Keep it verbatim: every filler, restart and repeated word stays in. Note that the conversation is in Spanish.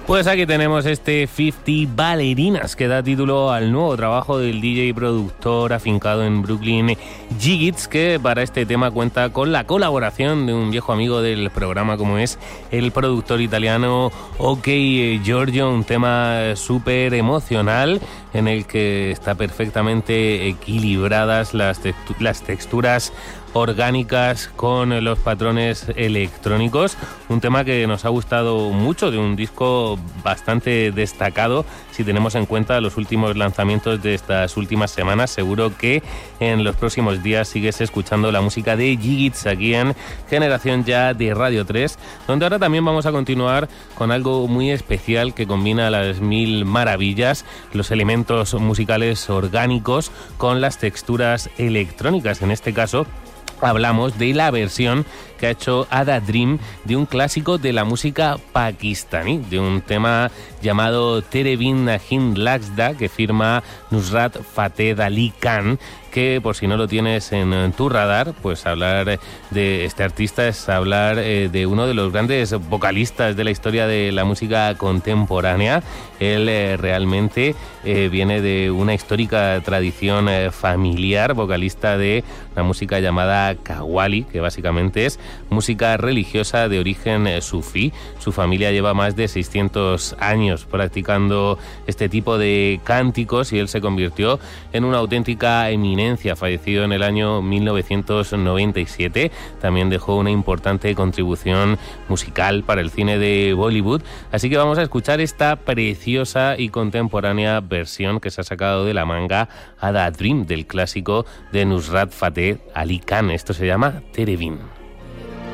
Pues aquí tenemos este cincuenta Bailarinas, que da título al nuevo trabajo del D J y productor afincado en Brooklyn, Jiggits, que para este tema cuenta con la colaboración de un viejo amigo del programa como es el productor italiano OK Giorgio, un tema súper emocional en el que está perfectamente equilibradas las, textu- las texturas orgánicas con los patrones electrónicos, un tema que nos ha gustado mucho, de un disco bastante destacado si tenemos en cuenta los últimos lanzamientos de estas últimas semanas. Seguro que en los próximos días sigues escuchando la música de Jiggits aquí en Generación Ya de Radio tres, donde ahora también vamos a continuar con algo muy especial que combina las mil maravillas, los elementos musicales orgánicos con las texturas electrónicas. En este caso hablamos de la versión que ha hecho Ada Dream de un clásico de la música pakistaní, de un tema llamado Tere Bin Hind Laxda, que firma Nusrat Fateh Ali Khan, que por si no lo tienes en tu radar, pues hablar de este artista es hablar eh, de uno de los grandes vocalistas de la historia de la música contemporánea. Él eh, realmente eh, viene de una histórica tradición eh, familiar, vocalista de una música llamada Qawwali, que básicamente es música religiosa de origen eh, sufí. Su familia lleva más de seiscientos años practicando este tipo de cánticos y él se convirtió en una auténtica eminencia. Fallecido en el año mil novecientos noventa y siete, también dejó una importante contribución musical para el cine de Bollywood, así que vamos a escuchar esta preciosa y contemporánea versión que se ha sacado de la manga Ada Dream del clásico de Nusrat Fateh Ali Khan. Esto se llama Tere Bin.